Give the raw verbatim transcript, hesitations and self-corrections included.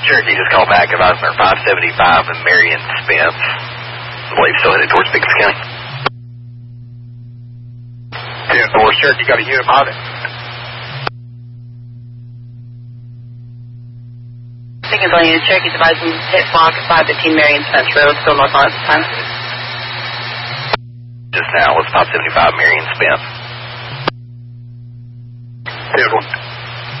Cherokee just called back about five seventy-five and Marion Spence. I believe still headed towards Pickens County. ten four, Cherokee got a unit on it. Pickens on unit, Cherokee's advising hit block at five fifteen Marion Spence Road, still north on at this time. Just now was five seventy-five Marion Spence. ten one.